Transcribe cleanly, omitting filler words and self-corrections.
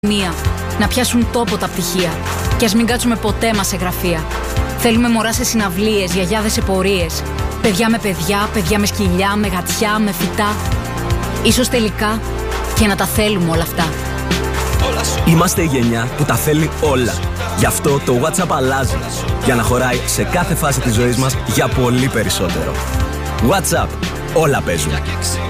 να πιάσουν τόπο τα πτυχία. Κι ας μην κάτσουμε ποτέ μας σε γραφεία. Θέλουμε μωρά σε συναυλίες, γιαγιάδες σε πορείες. Παιδιά με παιδιά, παιδιά με σκυλιά, με γατιά, με φυτά. Ίσως τελικά και να τα θέλουμε όλα αυτά. Είμαστε η γενιά που τα θέλει όλα. Γι' αυτό το WhatsApp αλλάζει. Για να χωράει σε κάθε φάση της ζωής μας για πολύ περισσότερο. WhatsApp. Όλα παίζουν.